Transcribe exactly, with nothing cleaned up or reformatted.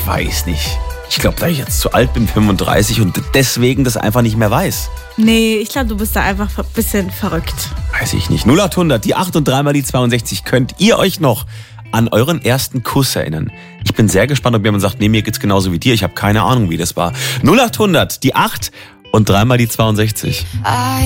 Ich weiß nicht. Ich glaube, da ich jetzt zu alt bin, fünfunddreißig, und deswegen das einfach nicht mehr weiß. Nee, ich glaube, du bist da einfach ein bisschen verrückt. Weiß ich nicht. null acht hundert, die acht und dreimal die zweiundsechzig. Könnt ihr euch noch an euren ersten Kuss erinnern? Ich bin sehr gespannt, ob jemand sagt, nee, mir geht's genauso wie dir. Ich habe keine Ahnung, wie das war. null acht hundert, die acht und dreimal die zweiundsechzig.